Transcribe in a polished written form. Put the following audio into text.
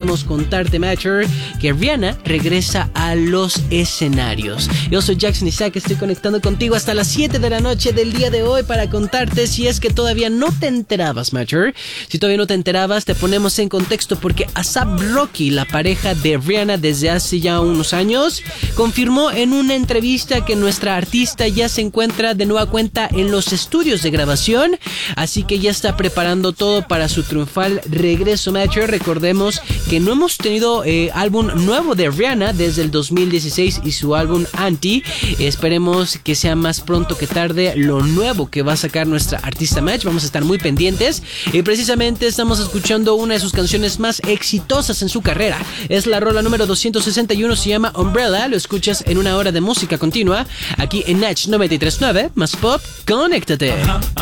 queremos contarte, Matcher, que Rihanna regresa a los escenarios. Yo soy Jackson Isaac, estoy conectando contigo hasta las 7 de la noche del día de hoy para contarte, si es que todavía no te enterabas, Matcher. Si todavía no te enterabas, te ponemos en contexto porque A$AP Rocky, la pareja de Rihanna desde hace ya unos años, confirmó en una entrevista que nuestra artista ya se encuentra de nueva cuenta en los estudios de grabación, así que ya está preparando todo para su triunfal regreso, Matcher. Recordemos que no hemos tenido álbum nuevo de Rihanna desde el 2016 y su álbum Anti. Esperemos que sea más pronto que tarde lo nuevo que va a sacar nuestra artista Match. Vamos a estar muy pendientes y precisamente estamos escuchando una de sus canciones más exitosas en su carrera. Es la rola número 261, se llama Umbrella. Lo escuchas en una hora de música continua aquí en Natch 93.9 más pop. Conéctate.